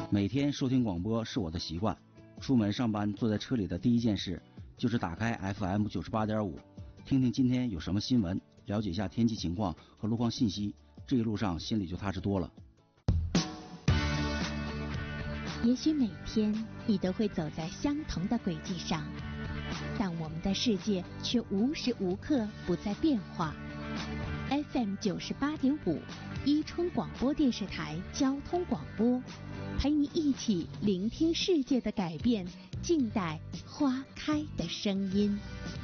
每天收听广播是我的习惯，出门上班坐在车里的第一件事就是打开 FM 98.5，听听今天有什么新闻，了解一下天气情况和路况信息，这一路上心里就踏实多了。 也许每天你都会走在相同的轨迹上，但我们的世界却无时无刻不在变化。FM 98.5，伊春广播电视台交通广播，陪你一起聆听世界的改变，静待花开的声音。